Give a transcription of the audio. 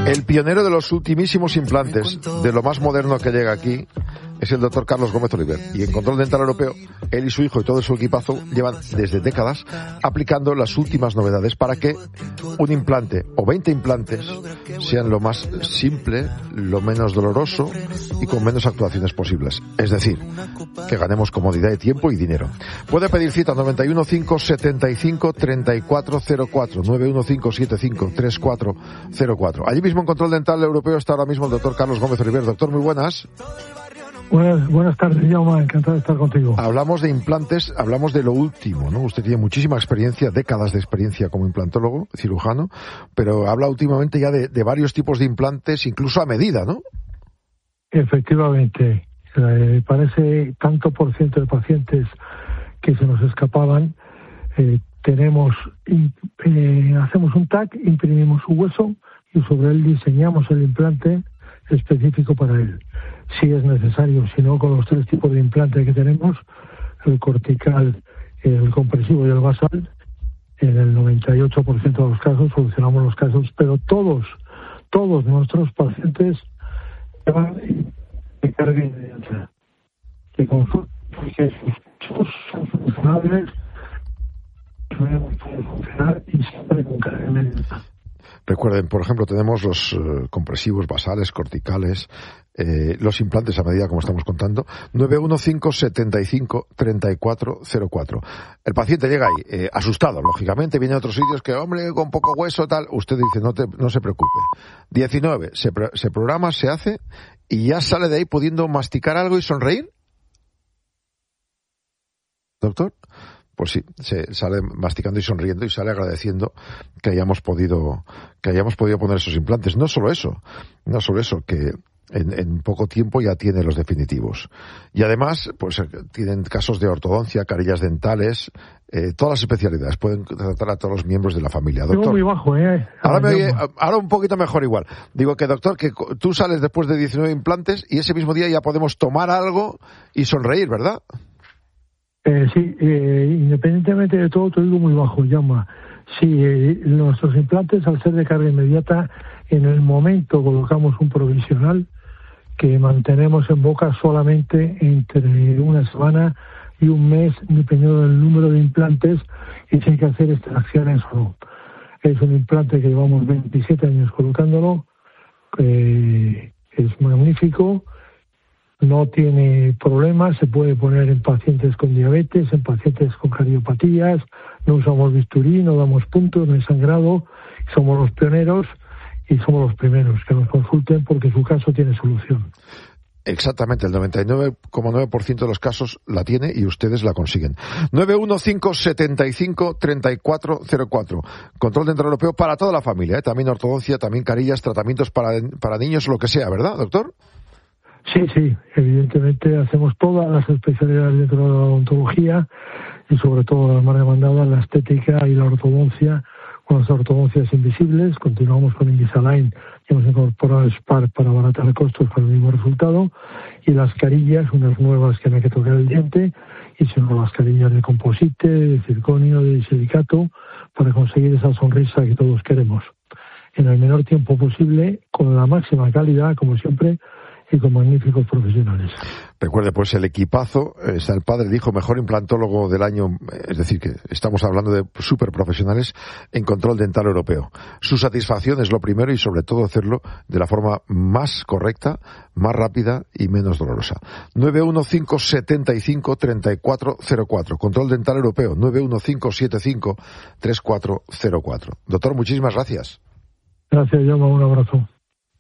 El pionero de los ultimísimos implantes, de lo más moderno que llega aquí, es el doctor Carlos Gómez Oliver. Y en Control Dental Europeo, él y su hijo y todo su equipazo llevan desde décadas aplicando las últimas novedades para que un implante o 20 implantes sean lo más simple, lo menos doloroso y con menos actuaciones posibles. Es decir, que ganemos comodidad de tiempo y dinero. Puede pedir cita 91 575 3404, 91 575 3404. Allí mismo en Control Dental Europeo está ahora mismo el doctor Carlos Gómez Oliver. Doctor, muy buenas. Buenas tardes, Jaume, encantado de estar contigo. Hablamos de implantes, hablamos de lo último, ¿no? Usted tiene muchísima experiencia, décadas de experiencia como implantólogo, cirujano, pero habla últimamente ya de varios tipos de implantes, incluso a medida, ¿no? Efectivamente, parece tanto por ciento de pacientes que se nos escapaban. Hacemos un TAC, imprimimos su hueso y sobre él diseñamos el implante específico para él. Si es necesario, si no, con los 3 tipos de implante que tenemos, el cortical, el compresivo y el basal, en el 98% de los casos solucionamos los casos, pero todos nuestros pacientes llevan de carga inmediata, que consultan porque sus son funcionables, pueden funcionar y siempre con carga inmediata. Recuerden, por ejemplo, tenemos los compresivos basales, corticales, los implantes a medida, como estamos contando, 915753404. El paciente llega ahí, asustado, lógicamente, viene a otros sitios que, hombre, con poco hueso, tal. Usted dice, no se preocupe. 19, se programa, se hace, y ya sale de ahí pudiendo masticar algo y sonreír. ¿Doctor? Pues sí, se sale masticando y sonriendo y sale agradeciendo que hayamos podido poner esos implantes. No solo eso, que en poco tiempo ya tiene los definitivos. Y además, pues tienen casos de ortodoncia, carillas dentales, todas las especialidades. Pueden tratar a todos los miembros de la familia. Doctor, muy bajo, ahora un poquito mejor igual. Digo que, doctor, que tú sales después de 19 implantes y ese mismo día ya podemos tomar algo y sonreír, ¿verdad? Sí, independientemente de todo, te digo muy bajo, llama. Sí, nuestros implantes, al ser de carga inmediata, en el momento colocamos un provisional que mantenemos en boca solamente entre una semana y un mes, dependiendo del número de implantes y si hay que hacer extracciones o no. Es un implante que llevamos 27 años colocándolo, es magnífico. No tiene problemas, se puede poner en pacientes con diabetes, en pacientes con cardiopatías, no usamos bisturí, no damos puntos, no hay sangrado, somos los pioneros y somos los primeros que nos consulten porque su caso tiene solución. Exactamente, el 99,9% de los casos la tiene y ustedes la consiguen. 915753404. Control Dental Europeo para toda la familia, también ortodoncia, también carillas, tratamientos para niños, lo que sea, ¿verdad, doctor? Sí, evidentemente hacemos todas las especialidades dentro de la odontología y sobre todo las más demandadas, la estética y la ortodoncia, con las ortodoncias invisibles. Continuamos con Invisalign, que hemos incorporado SPAR para abaratar costos con el mismo resultado, y las carillas, unas nuevas que no hay que tocar el diente, y sino las carillas de composite, de circonio, de silicato, para conseguir esa sonrisa que todos queremos, en el menor tiempo posible, con la máxima calidad, como siempre, y con magníficos profesionales. Recuerde, pues el equipazo, está el padre, el hijo, mejor implantólogo del año, es decir, que estamos hablando de súper profesionales en Control Dental Europeo. Su satisfacción es lo primero y sobre todo hacerlo de la forma más correcta, más rápida y menos dolorosa. 915753404. Control Dental Europeo, 915753404. Doctor, muchísimas gracias. Gracias, Jaume, un abrazo.